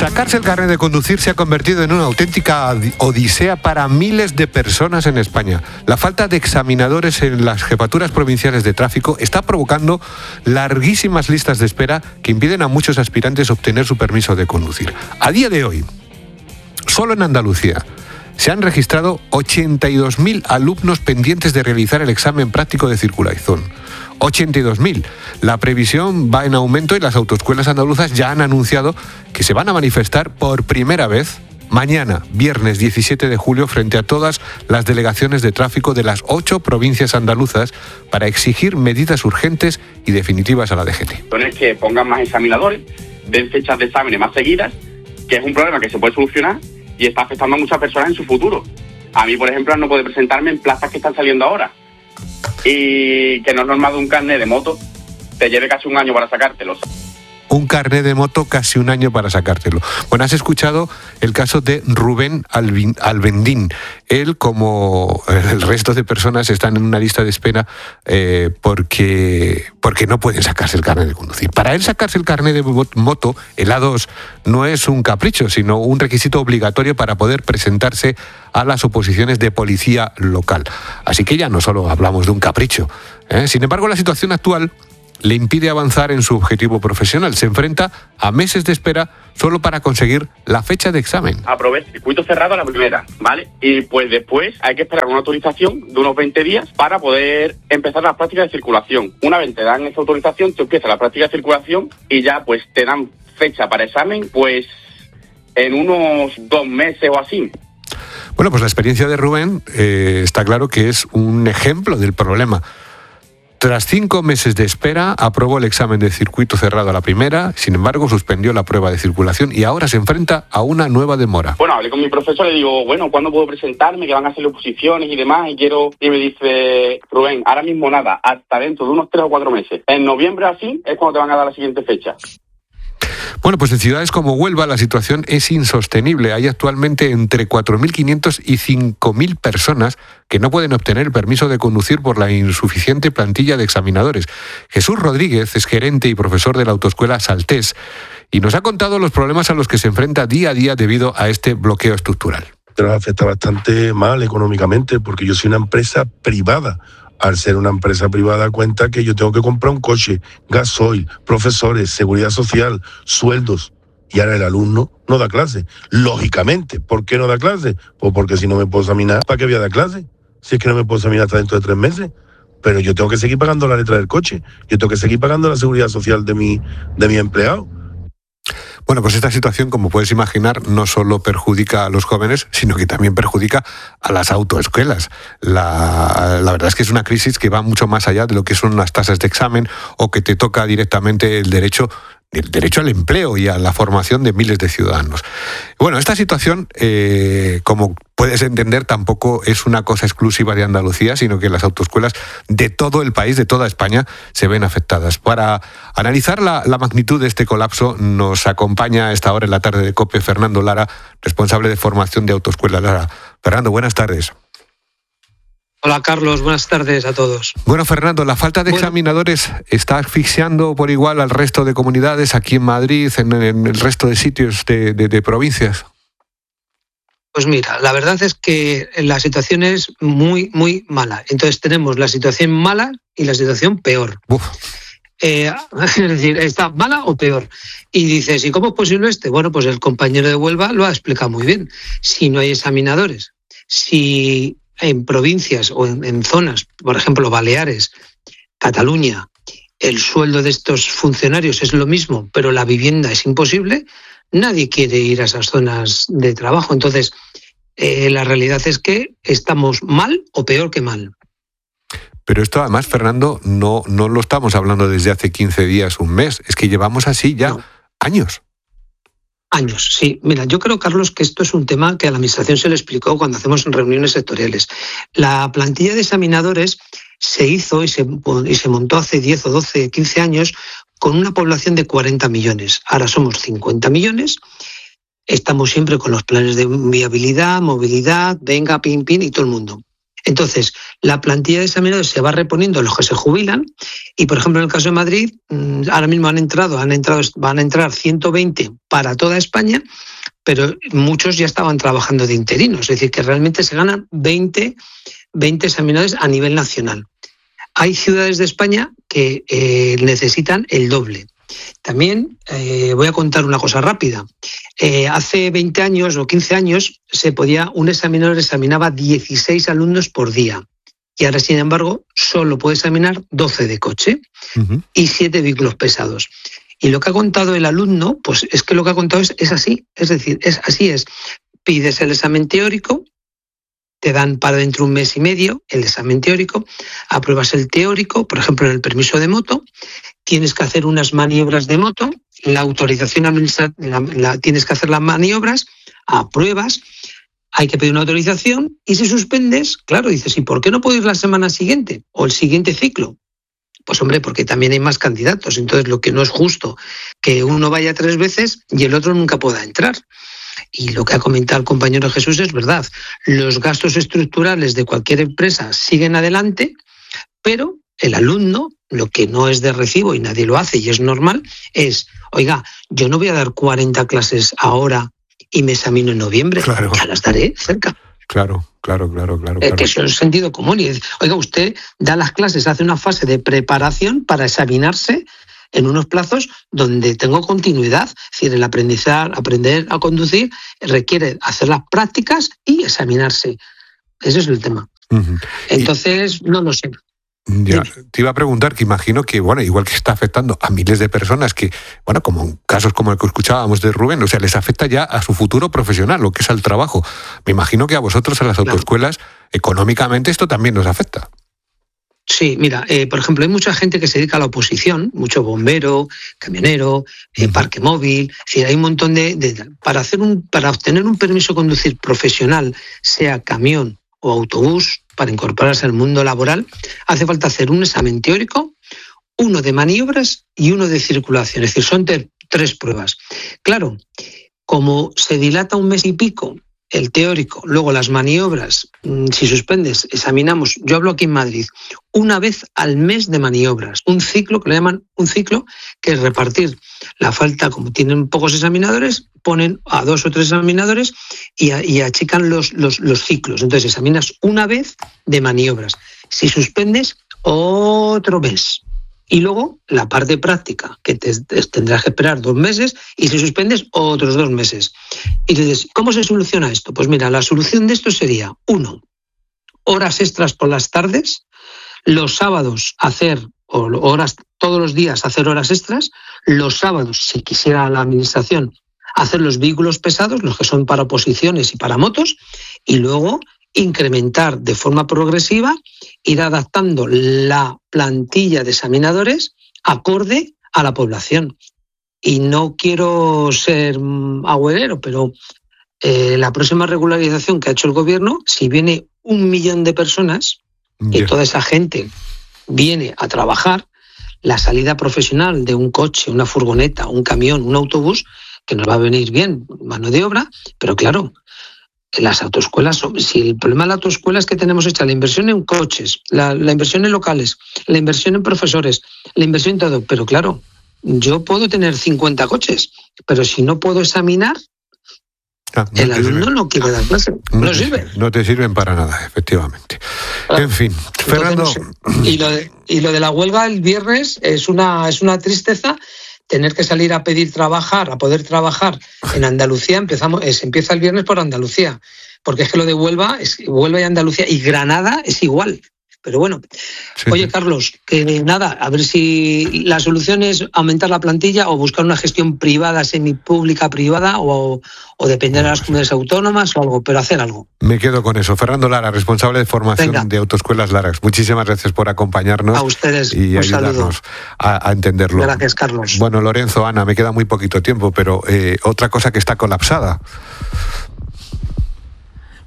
Sacarse el carnet de conducir se ha convertido en una auténtica odisea para miles de personas en España. La falta de examinadores en las jefaturas provinciales de tráfico está provocando larguísimas listas de espera que impiden a muchos aspirantes obtener su permiso de conducir. A día de hoy, solo en Andalucía, se han registrado 82.000 alumnos pendientes de realizar el examen práctico de circulación. 82.000. La previsión va en aumento y las autoescuelas andaluzas ya han anunciado que se van a manifestar por primera vez mañana, viernes 17 de julio, frente a todas las delegaciones de tráfico de las 8 provincias andaluzas para exigir medidas urgentes y definitivas a la DGT. Es que pongan más examinadores, den fechas de exámenes más seguidas, que es un problema que se puede solucionar y está afectando a muchas personas en su futuro. A mí, por ejemplo, no puedo presentarme en plazas que están saliendo ahora. Y que no es normal de un carnet de moto te lleve casi un año para sacártelo. Un carnet de moto casi un año para sacártelo. Bueno, has escuchado el caso de Rubén Albendín. Él, como el resto de personas, están en una lista de espera porque no pueden sacarse el carnet de conducir. Para él sacarse el carnet de moto, el A2, no es un capricho, sino un requisito obligatorio para poder presentarse a las oposiciones de policía local. Así que ya no solo hablamos de un capricho. Sin embargo, la situación actual le impide avanzar en su objetivo profesional. Se enfrenta a meses de espera solo para conseguir la fecha de examen. Aprobé circuito cerrado a la primera, ¿vale? Y pues después hay que esperar una autorización de unos 20 días para poder empezar la práctica de circulación. Una vez te dan esa autorización, te empieza la práctica de circulación y ya pues te dan fecha para examen pues en unos 2 meses o así. Bueno, pues la experiencia de Rubén está claro que es un ejemplo del problema. Tras 5 meses de espera, aprobó el examen de circuito cerrado a la primera, sin embargo, suspendió la prueba de circulación y ahora se enfrenta a una nueva demora. Bueno, hablé con mi profesor, le digo, bueno, ¿cuándo puedo presentarme? Que van a hacer oposiciones y demás, y me dice, Rubén, ahora mismo nada, hasta dentro de unos 3 o 4 meses. En noviembre así es cuando te van a dar la siguiente fecha. Bueno, pues en ciudades como Huelva la situación es insostenible. Hay actualmente entre 4.500 y 5.000 personas que no pueden obtener el permiso de conducir por la insuficiente plantilla de examinadores. Jesús Rodríguez es gerente y profesor de la autoescuela Saltés y nos ha contado los problemas a los que se enfrenta día a día debido a este bloqueo estructural. Nos afecta bastante mal económicamente porque yo soy una empresa privada. Al ser una empresa privada cuenta que yo tengo que comprar un coche, gasoil, profesores, seguridad social, sueldos. Y ahora el alumno no da clase. Lógicamente, ¿por qué no da clase? Pues porque si no me puedo examinar, ¿para qué voy a dar clase? Si es que no me puedo examinar hasta dentro de 3 meses. Pero yo tengo que seguir pagando la letra del coche. Yo tengo que seguir pagando la seguridad social de mi empleado. Bueno, pues esta situación, como puedes imaginar, no solo perjudica a los jóvenes, sino que también perjudica a las autoescuelas. La verdad es que es una crisis que va mucho más allá de lo que son las tasas de examen o que te toca directamente el derecho al empleo y a la formación de miles de ciudadanos. Bueno, esta situación, como puedes entender, tampoco es una cosa exclusiva de Andalucía, sino que las autoescuelas de todo el país, de toda España, se ven afectadas. Para analizar la magnitud de este colapso, nos acompaña a esta hora en la tarde de COPE Fernando Lara, responsable de formación de autoescuela Lara. Fernando, buenas tardes. Hola Carlos, buenas tardes a todos. Bueno, Fernando, la falta de examinadores está asfixiando por igual al resto de comunidades aquí en Madrid, en el resto de sitios de provincias. Pues mira, la verdad es que la situación es muy, muy mala. Entonces tenemos la situación mala y la situación peor. Es decir, ¿está mala o peor? Y dices, ¿y cómo es posible Bueno, pues el compañero de Huelva lo ha explicado muy bien. Si no hay examinadores, si en provincias o en zonas, por ejemplo, Baleares, Cataluña, el sueldo de estos funcionarios es lo mismo, pero la vivienda es imposible, nadie quiere ir a esas zonas de trabajo. Entonces, la realidad es que estamos mal o peor que mal. Pero esto además, Fernando, no lo estamos hablando desde hace 15 días, un mes, es que llevamos así ya años. Años, sí. Mira, yo creo, Carlos, que esto es un tema que a la Administración se le explicó cuando hacemos reuniones sectoriales. La plantilla de examinadores se hizo y se montó hace 10 o 12, 15 años con una población de 40 millones. Ahora somos 50 millones. Estamos siempre con los planes de viabilidad, movilidad, venga, pin, pin y todo el mundo. Entonces, la plantilla de examinadores se va reponiendo a los que se jubilan y, por ejemplo, en el caso de Madrid, ahora mismo van a entrar 120 para toda España, pero muchos ya estaban trabajando de interinos, es decir, que realmente se ganan 20 examinadores a nivel nacional. Hay ciudades de España que necesitan el doble. También voy a contar una cosa rápida. Hace 20 años o 15 años un examinador examinaba 16 alumnos por día y ahora, sin embargo, solo puede examinar 12 de coche y 7 vehículos pesados. Y lo que ha contado el alumno, pues es que lo que ha contado es así, es decir, así es. Pides el examen teórico, te dan para dentro 1 mes y medio el examen teórico, apruebas el teórico, por ejemplo, en el permiso de moto, tienes que hacer unas maniobras de moto, la autorización administrativa, tienes que hacer las maniobras, apruebas, hay que pedir una autorización y si suspendes, claro, dices, ¿y por qué no puedo ir la semana siguiente o el siguiente ciclo? Pues hombre, porque también hay más candidatos, entonces lo que no es justo que uno vaya 3 veces y el otro nunca pueda entrar. Y lo que ha comentado el compañero Jesús es verdad. Los gastos estructurales de cualquier empresa siguen adelante, pero el alumno, lo que no es de recibo y nadie lo hace y es normal, es, oiga, yo no voy a dar 40 clases ahora y me examino en noviembre, claro. Ya las daré cerca. Claro. Que eso es sentido común. Y oiga, usted da las clases, hace una fase de preparación para examinarse en unos plazos donde tengo continuidad. Es decir, el aprender a conducir requiere hacer las prácticas y examinarse. Ese es el tema. Entonces, no lo sé. Ya, te iba a preguntar, que imagino que, bueno, igual que está afectando a miles de personas que, bueno, como en casos como el que escuchábamos de Rubén, o sea, les afecta ya a su futuro profesional, lo que es al trabajo. Me imagino que a vosotros, a las autoescuelas, económicamente esto también nos afecta. Sí, mira, por ejemplo, hay mucha gente que se dedica a la oposición, mucho bombero, camionero, parque móvil, es decir, hay un montón para obtener un permiso de conducir profesional, sea camión o autobús, para incorporarse al mundo laboral, hace falta hacer un examen teórico, uno de maniobras y uno de circulación, es decir, son 3 pruebas. Claro, como se dilata 1 mes y pico el teórico, luego las maniobras, si suspendes, examinamos, yo hablo aquí en Madrid, 1 vez al mes de maniobras, un ciclo, que le llaman un ciclo, que es repartir la falta, como tienen pocos examinadores, ponen a 2 o 3 examinadores y achican los ciclos. Entonces examinas 1 vez de maniobras. Si suspendes, otro mes. Y luego la parte práctica, que tendrás que esperar 2 meses, y si suspendes, otros 2 meses. Y dices, ¿cómo se soluciona esto? Pues mira, la solución de esto sería, 1, horas extras por las tardes, los sábados todos los días hacer horas extras, los sábados, si quisiera la administración, hacer los vehículos pesados, los que son para oposiciones y para motos, y luego incrementar de forma progresiva, ir adaptando la plantilla de examinadores acorde a la población. Y no quiero ser agüerero, pero la próxima regularización que ha hecho el gobierno, si viene 1 millón de personas y toda esa gente viene a trabajar, la salida profesional de un coche, una furgoneta, un camión, un autobús, que nos va a venir bien mano de obra, pero claro, las autoescuelas, si el problema de la autoescuela es que tenemos hecha la inversión en coches, la inversión en locales, la inversión en profesores, la inversión en todo, pero claro, yo puedo tener 50 coches, pero si no puedo examinar, el alumno no quiere dar clase, no sirve. No te sirven para nada, efectivamente. En fin, Fernando. Entonces, y lo de la huelga el viernes es una tristeza. Tener que salir a a poder trabajar en Andalucía, empieza el viernes por Andalucía, porque es que lo de Huelva y Andalucía y Granada es igual. Pero bueno, sí, oye, Carlos, que nada, a ver si la solución es aumentar la plantilla o buscar una gestión privada, semipública, privada, o depender de las comunidades autónomas o algo, pero hacer algo. Me quedo con eso. Fernando Lara, responsable de formación de Autoescuelas Larax. Muchísimas gracias por acompañarnos. A ustedes, y ayudarnos a entenderlo. Gracias, Carlos. Bueno, Lorenzo, Ana, me queda muy poquito tiempo, pero otra cosa que está colapsada.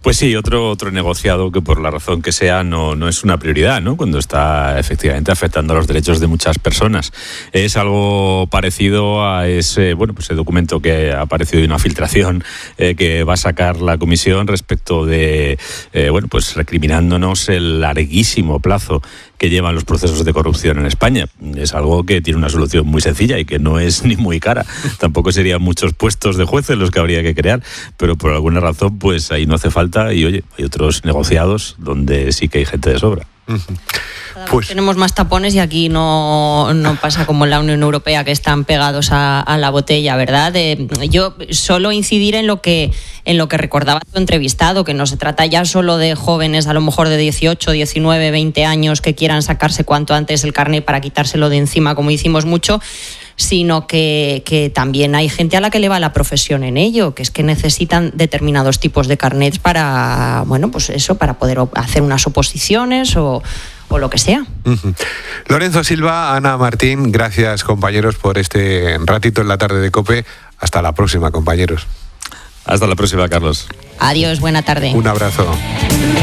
Pues sí, otro negociado que por la razón que sea no es una prioridad, ¿no? Cuando está efectivamente afectando a los derechos de muchas personas. Es algo parecido a ese documento que ha aparecido de una filtración que va a sacar la Comisión respecto de recriminándonos el larguísimo plazo que llevan los procesos de corrupción en España. Es algo que tiene una solución muy sencilla y que no es ni muy cara. Tampoco serían muchos puestos de jueces los que habría que crear, pero por alguna razón pues ahí no hace falta y oye, hay otros negociados donde sí que hay gente de sobra. Pues tenemos más tapones y aquí no pasa como en la Unión Europea, que están pegados a la botella, ¿verdad? Yo solo incidir en lo que recordaba tu entrevistado, que no se trata ya solo de jóvenes a lo mejor de 18, 19, 20 años que quieran sacarse cuanto antes el carnet para quitárselo de encima, como hicimos mucho, sino que también hay gente a la que le va la profesión en ello, que es que necesitan determinados tipos de carnets para, para poder hacer unas oposiciones o lo que sea. Lorenzo Silva, Ana Martín, gracias compañeros por este ratito en la tarde de COPE. Hasta la próxima, compañeros. Hasta la próxima, Carlos. Adiós, buena tarde. Un abrazo.